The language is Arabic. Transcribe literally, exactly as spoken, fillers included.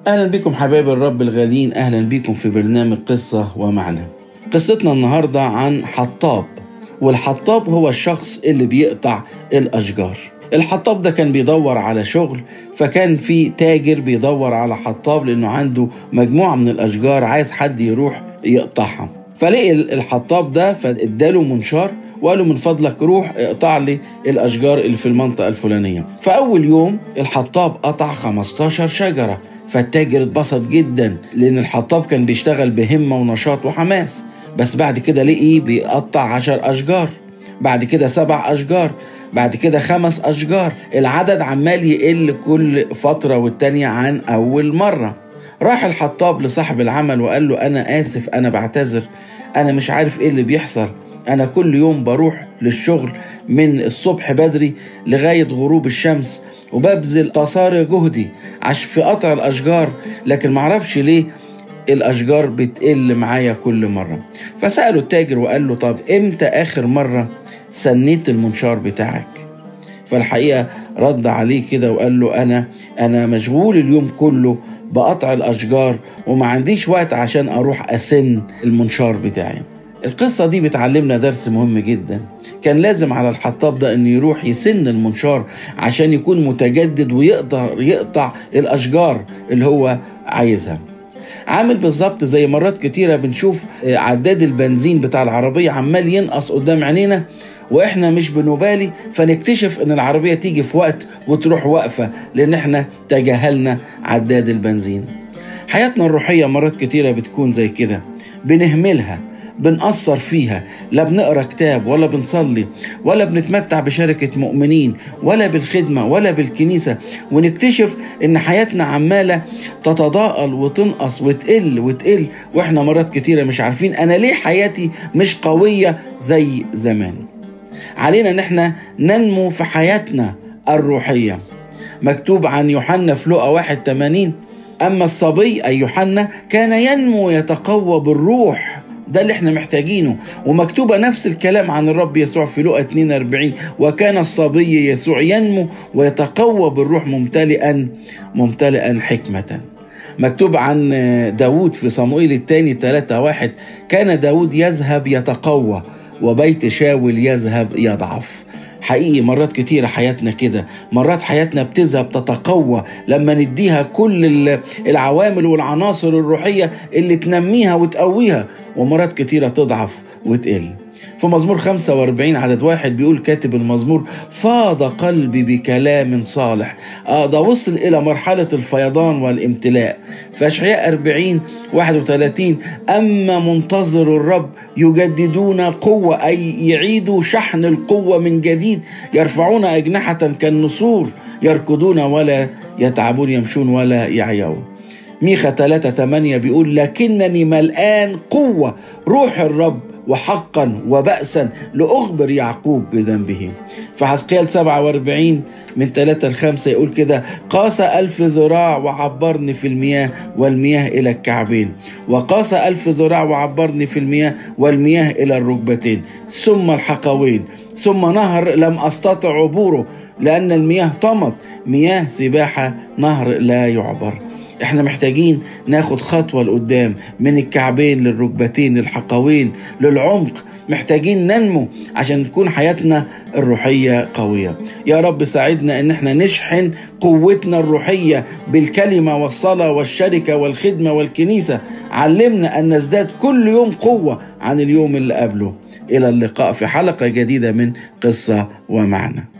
أهلا بكم حبايب الرب الغالين، أهلا بكم في برنامج قصة ومعنى. قصتنا النهاردة عن حطاب، والحطاب هو الشخص اللي بيقطع الأشجار. الحطاب ده كان بيدور على شغل، فكان في تاجر بيدور على حطاب لأنه عنده مجموعة من الأشجار عايز حد يروح يقطعها. فلقي الحطاب ده فاداله منشار وقالوا من فضلك روح اقطع لي الأشجار اللي في المنطقة الفلانية. فأول يوم الحطاب قطع خمستاشر شجرة، فالتاجر اتبسط جدا لأن الحطاب كان بيشتغل بهمة ونشاط وحماس. بس بعد كده لقي بيقطع عشر أشجار، بعد كده سبع أشجار، بعد كده خمس أشجار. العدد عمال يقل كل فترة والتانية عن أول مرة. راح الحطاب لصاحب العمل وقال له أنا آسف، أنا بعتذر، أنا مش عارف إيه اللي بيحصل. أنا كل يوم بروح للشغل من الصبح بدري لغاية غروب الشمس وببذل قصارى جهدي عشان في قطع الأشجار، لكن معرفش ليه الأشجار بتقل معايا كل مرة. فسأله التاجر وقال له طب إمتى آخر مرة سنيت المنشار بتاعك؟ فالحقيقة رد عليه كده وقال له أنا أنا مشغول اليوم كله بقطع الأشجار وما عنديش وقت عشان أروح أسن المنشار بتاعي. القصة دي بتعلمنا درس مهم جدا. كان لازم على الحطاب ده انه يروح يسن المنشار عشان يكون متجدد ويقدر يقطع الأشجار اللي هو عايزها. عامل بالظبط زي مرات كتيرة بنشوف عداد البنزين بتاع العربية عمال ينقص قدام عينينا واحنا مش بنبالي، فنكتشف ان العربية تيجي في وقت وتروح واقفة لان احنا تجاهلنا عداد البنزين. حياتنا الروحية مرات كتيرة بتكون زي كده، بنهملها، بنقصر فيها، لا بنقرأ كتاب ولا بنصلي ولا بنتمتع بشركة مؤمنين ولا بالخدمة ولا بالكنيسة، ونكتشف ان حياتنا عمالة تتضاءل وتنقص وتقل وتقل واحنا مرات كتيرة مش عارفين انا ليه حياتي مش قوية زي زمان. علينا ان احنا ننمو في حياتنا الروحية. مكتوب عن يوحنا في لوقا واحد ثمانين اما الصبي اي يوحنا كان ينمو يتقوى بالروح. ده اللي احنا محتاجينه. ومكتوبة نفس الكلام عن الرب يسوع في لوقا اتنين واربعين وكان الصبي يسوع ينمو ويتقوى بالروح ممتلئا ممتلئا حكمة. مكتوب عن داود في صموئيل الثاني ثلاثة واحد كان داود يذهب يتقوى وبيت شاول يذهب يضعف. حقيقي مرات كتيرة حياتنا كده، مرات حياتنا بتذهب تتقوى لما نديها كل العوامل والعناصر الروحية اللي تنميها وتقويها، ومرات كتيرة تضعف وتقل. في مزمور خمسة واربعين عدد واحد بيقول كاتب المزمور فاض قلبي بكلام صالح. آه ده وصل إلى مرحلة الفيضان والامتلاء. في أشعياء أربعين واحد وثلاثين أما منتظر الرب يجددون قوة، أي يعيدوا شحن القوة من جديد، يرفعون أجنحة كالنسور، يركضون ولا يتعبون، يمشون ولا يعيون. ميخا ثلاثة ثمانية بيقول لكنني ملآن قوة روح الرب وحقا وبأسا لأخبر يعقوب بذنبه. فحزقيال سبعة واربعين من ثلاثة لخمسة يقول كده قاس ألف ذراع وعبرني في المياه والمياه إلى الكعبين، وقاس ألف ذراع وعبرني في المياه والمياه إلى الركبتين، ثم الحقوين، ثم نهر لم أستطع عبوره لأن المياه طمت، مياه سباحة نهر لا يعبر. احنا محتاجين ناخد خطوة لقدام من الكعبين للركبتين للحقوين للعمق. محتاجين ننمو عشان تكون حياتنا الروحية قوية. يا رب ساعدنا ان احنا نشحن قوتنا الروحية بالكلمة والصلاة والشركة والخدمة والكنيسة. علمنا ان نزداد كل يوم قوة عن اليوم اللي قبله. الى اللقاء في حلقة جديدة من قصة ومعنى.